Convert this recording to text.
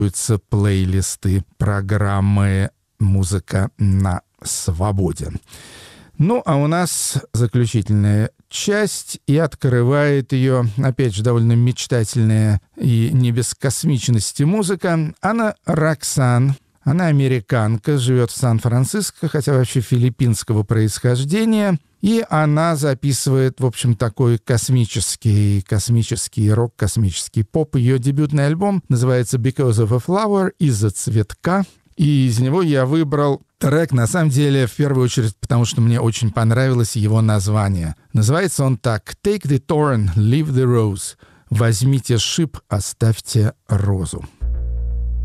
плейлисты программы «Музыка на свободе». Ну, а у нас заключительная часть, и открывает ее, опять же, довольно мечтательная и не без космичности музыка. Она Роксан. Она американка, живет в Сан-Франциско, хотя вообще филиппинского происхождения. И она записывает, в общем, такой космический рок, космический поп. Ее дебютный альбом называется «Because of a Flower», «Из-за цветка». И из него я выбрал трек, на самом деле, в первую очередь, потому что мне очень понравилось его название. Называется он так: «Take the thorn, leave the rose». «Возьмите шип, оставьте розу».